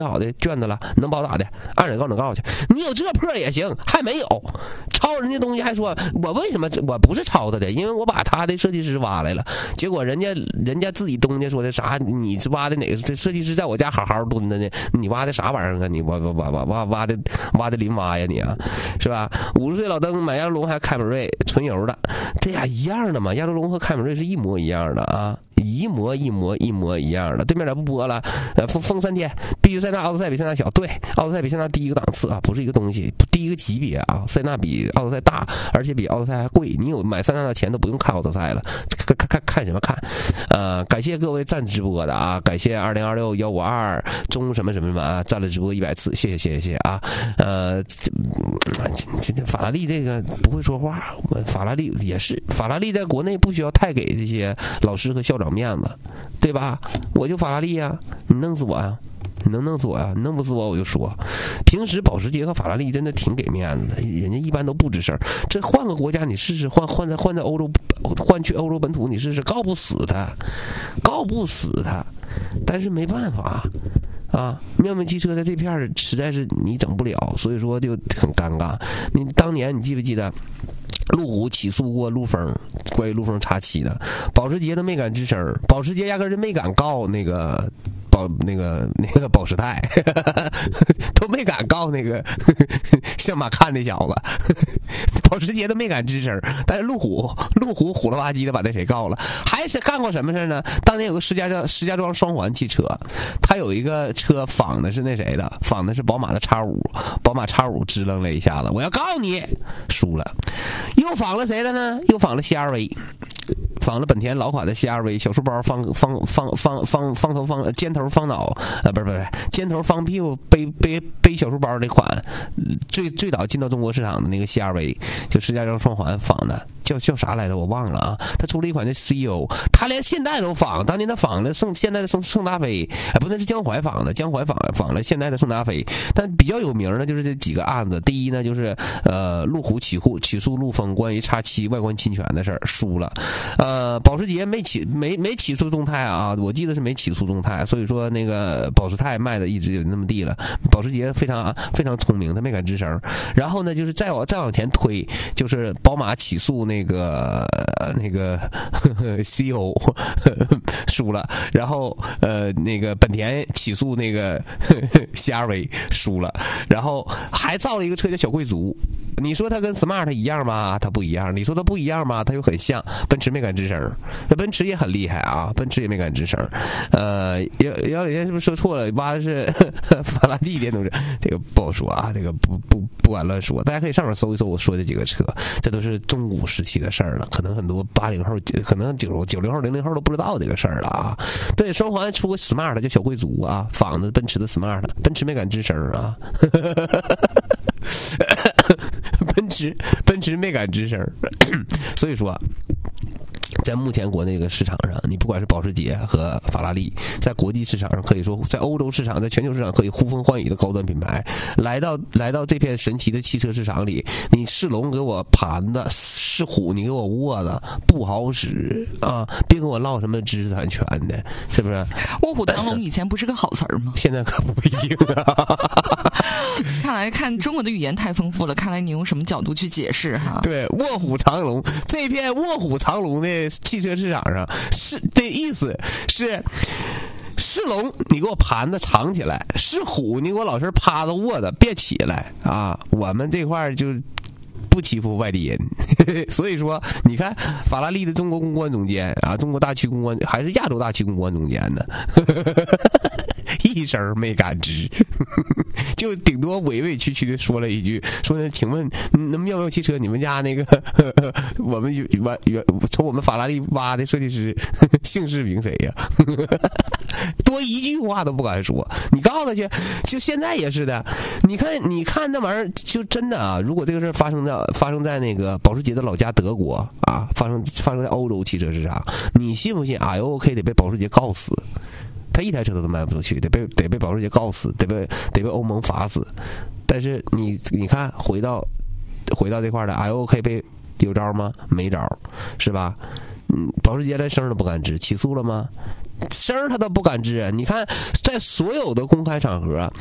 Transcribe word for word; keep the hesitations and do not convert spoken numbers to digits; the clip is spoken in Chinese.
好的卷子了，能把我咋的？按人告能告去，你有这破也行，还没有抄人家东西，还说我为什么我不是抄他的，因为我把他的设计师挖来了，结果人家人家自己东家说的啥？你是挖的哪个？这设计师在我家好好蹲着呢，你挖的啥玩意儿啊？你挖挖挖挖挖挖的挖的林挖呀你啊，是吧？五十岁老登买亚洲龙还凯美瑞纯油的，这俩一样的嘛？亚洲龙和凯美瑞是一模一样的啊。一模一模一模一样的，对面咋不播了？呃，封封三天，必须塞纳奥德赛比塞纳小，对，奥德赛比塞纳低一个档次啊，不是一个东西，低一个级别啊。塞纳比奥德赛大，而且比奥德赛还贵，你有买塞纳的钱都不用看奥德赛了，看看看看什么看？呃，感谢各位赞直播的啊，感谢二零二六幺五二中什么什么什么啊，赞了直播一百次，谢谢谢谢谢谢啊。呃，这这法拉利这个不会说话，法拉利也是，法拉利在国内不需要太给这些老师和校长面子，对吧？我就法拉利呀，你弄死我呀！你能弄死我呀？你弄不死我我就说。平时保时捷和法拉利真的挺给面子的，人家一般都不吱声。这换个国家你试试，换换在换在欧洲，换去欧洲本土你试试，告不死他，告不死他。但是没办法啊，妙妙汽车在这片儿实在是你整不了，所以说就很尴尬。你当年你记不记得？路虎起诉过陆风，关于陆风叉七的，保时捷都没敢吱声，保时捷压根儿就没敢告那个保那个那个保时泰，都没敢告那个像马看那小子，保时捷都没敢吱声，但是路虎路虎虎了吧唧的把那谁告了，还是干过什么事呢？当年有个石家庄石家庄双环汽车，他有一个车仿的是那谁的，仿的是宝马的叉五，宝马叉五支棱了一下子，我要告你，输了。又仿了谁了呢？又仿了 C R V， 仿了本田老款的 C R V， 小书包方方方方方方头方尖头方脑，呃，不是不是尖头方屁股背背背小书包那款，最最早进到中国市场的那个 C R V， 就石家庄双环仿的，叫叫啥来着？我忘了啊。他出了一款叫 C O， 他连现代都仿，当年他仿了圣现代的圣圣达菲，哎，不，那是江淮仿的，江淮仿仿了现代的圣达菲。但比较有名的就是这几个案子，第一呢就是呃路虎起诉起诉陆风关于叉七外观侵权的事儿输了，呃保时捷没起没没起诉众泰啊，我记得是没起诉众泰，所以说那个保时泰卖的一直有那么地了。保时捷非常非常聪明，他没敢吱声。然后呢，就是再往再往前推，就是宝马起诉那个那个呵呵 C E O 输了，然后呃那个本田起诉那个呵呵 C R V 输了，然后还造了一个车叫小贵族。你说它跟 Smart 一样吗？它不一样。你说它不一样吗？它又很像。奔驰没敢吱声，那奔驰也很厉害啊，奔驰也没敢吱声。呃，姚姚李天是不是说错了？挖的是法拉利电动车，这个不好说啊，这个不不不敢乱说。大家可以上面搜一搜我说的几个车，这都是中古时期的事儿了，可能很多八零后、可能九九零后、零零后都不知道这个事儿了啊。对，双环出个 Smart 叫小贵族啊，仿的奔驰的 Smart， 奔驰没敢吱声啊。奔驰奔驰没敢吱声，所以说在目前国内的市场上，你不管是保时捷和法拉利，在国际市场上可以说，在欧洲市场，在全球市场可以呼风唤雨的高端品牌，来到来到这片神奇的汽车市场里，你是龙给我盘的，是虎你给我握的，不好使啊！别跟我唠什么知识产权的，是不是？ 卧虎藏龙以前不是个好词儿吗？ 现在可不一定啊！ 看来看中国的语言太丰富了，看来你用什么角度去解释哈？ 对，卧虎藏龙这片卧虎藏龙的汽车市场上是的意思是。是龙，你给我盘子藏起来；是虎，你给我老是趴着卧着，别起来啊！我们这块就不欺负外地人，所以说你看法拉利的中国公关总监啊，中国大区公关还是亚洲大区公关总监呢，一声没敢吱，就顶多委委屈屈的说了一句，说呢，请问那妙妙汽车你们家那个呵呵我们原原从我们法拉利挖的设计师姓氏名谁呀？多一句话都不敢说，你告诉他去，就现在也是的。你看，你看那玩意儿，就真的啊！如果这个事儿发生在发生在那个保时捷的老家德国啊，发生发生在欧洲汽车市场，你信不信 ？I O K 得被保时捷告死，他一台车都卖不出去，得被得被保时捷告死，得被得被欧盟罚死。但是你你看，回到回到这块的 I O K 被有招吗？没招，是吧？嗯，保时捷连声都不敢吱，起诉了吗？ 声儿他都不敢吱。你看，在所有的公开场合，